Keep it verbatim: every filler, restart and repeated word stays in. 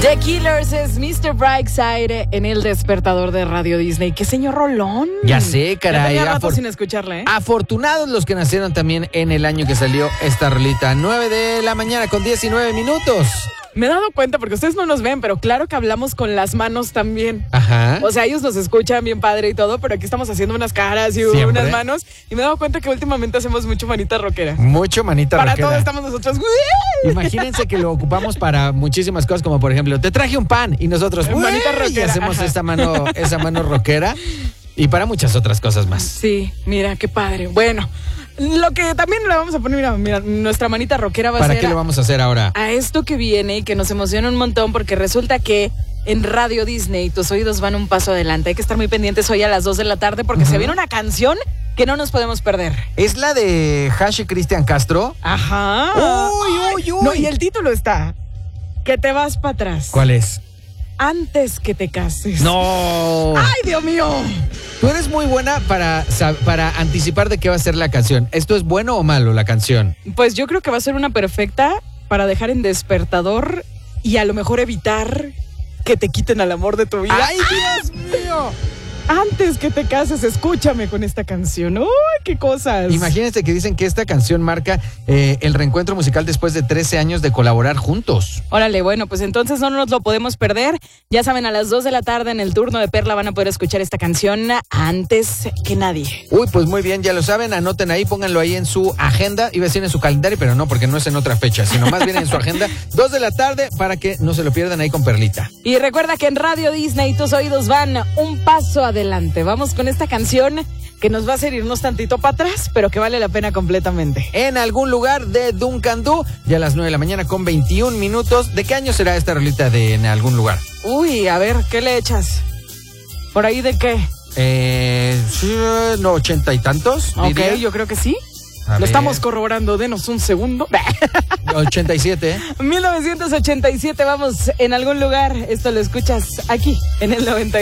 The Killers es mister Brightside en el despertador de Radio Disney. ¡Qué señor rolón! Ya sé, caray. Ya tenía rato Afor- sin escucharla, ¿eh? Afortunados los que nacieron también en el año que salió esta rolita. nueve de la mañana con diecinueve minutos. Me he dado cuenta, porque ustedes no nos ven, pero claro que hablamos con las manos también. Ajá. O sea, ellos nos escuchan bien padre y todo, pero aquí estamos haciendo unas caras y Siempre. unas manos. Y me he dado cuenta que últimamente hacemos mucho manita rockera. Mucho manita Para rockera. todo estamos nosotros. Imagínense que lo ocupamos para muchísimas cosas, como por ejemplo, te traje un pan y nosotros Manita ¡uey! rockera, Y hacemos ajá. esa mano, esa mano rockera y para muchas otras cosas más. Sí, mira, qué padre. Bueno, lo que también le vamos a poner, mira, mira nuestra manita rockera va a ¿Para ser qué lo vamos a hacer ahora? a esto que viene y que nos emociona un montón, porque resulta que en Radio Disney tus oídos van un paso adelante. Hay que estar muy pendientes hoy a las dos de la tarde porque uh-huh. se viene una canción que no nos podemos perder. ¿Es la de Hash y Cristian Castro? Ajá. Uy, uy, uy. No, y el título está Que te vas para atrás. ¿Cuál es? Antes que te cases. No. ¡Ay, Dios mío! Tú eres muy buena para, para anticipar de qué va a ser la canción. ¿Esto es bueno o malo, la canción? Pues yo creo que va a ser una perfecta para dejar en despertador y a lo mejor evitar que te quiten al amor de tu vida. ¡Ay, Dios mío! Antes que te cases, escúchame con esta canción. ¡Uy, qué cosas! Imagínense que dicen que esta canción marca eh, el reencuentro musical después de trece años de colaborar juntos. Órale, bueno, pues entonces no nos lo podemos perder. Ya saben, a las dos de la tarde en el turno de Perla van a poder escuchar esta canción antes que nadie. Uy, pues muy bien, ya lo saben, anoten ahí, pónganlo ahí en su agenda. Iba a decir en su calendario, pero no, porque no es en otra fecha, sino más bien en su agenda. Dos de la tarde para que no se lo pierdan ahí con Perlita. Y recuerda que en Radio Disney tus oídos van un paso adelante. Adelante, vamos con esta canción que nos va a hacer irnos tantito para atrás, pero que vale la pena completamente. En algún lugar de Duncan Du, ya a las nueve de la mañana con veintiún minutos. ¿De qué año será esta rolita de En algún lugar? Uy, a ver, ¿qué le echas? ¿Por ahí de qué? Eh, no, ochenta y tantos. Ok, diría. yo creo que sí. A Lo ver. estamos corroborando, denos un segundo. ochenta y siete. mil novecientos ochenta y siete, vamos, en algún lugar. Esto lo escuchas aquí, en el noventa y